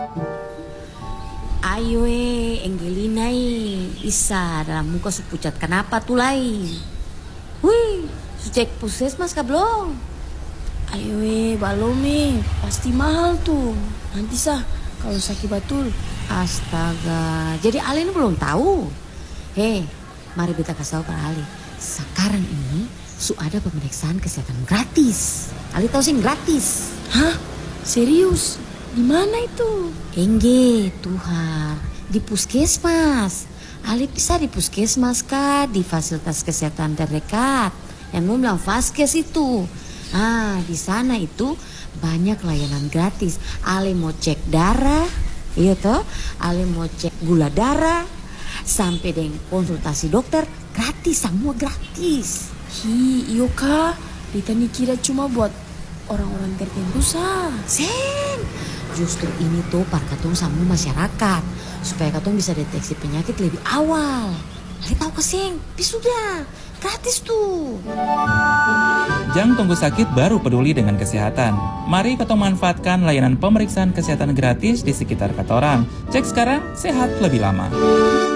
Ayo Angelina Isa dalam muka su pucat kenapa tuh lai? Wih, su cek puskesmas kah belum? Ayo balom pasti mahal tuh. Nanti kalau sakit batul. Astaga, jadi Ali ini belum tahu. Mari kita kasih tahu para Ali. Sekarang ini su ada pemeriksaan kesehatan gratis. Ali tahu sih gratis. Hah? Serius? Di mana itu? Engge, Tuhan, di puskesmas. Ali bisa di puskesmas kah, di fasilitas kesehatan terdekat. Yang mau bilang Vaskes itu. Di sana itu banyak layanan gratis. Ali mau cek darah, iya toh. Ali mau cek gula darah, sampai dengan konsultasi dokter gratis, semua gratis. Iyo kah? Rita kira cuma buat orang-orang tertentu Sen, justru ini tuh para katong sama masyarakat supaya katong bisa deteksi penyakit lebih awal. Ali tahu kesing, sudah gratis tuh. Jangan tunggu sakit baru peduli dengan kesehatan. Mari kita manfaatkan layanan pemeriksaan kesehatan gratis di sekitar katorang. Cek sekarang, sehat lebih lama.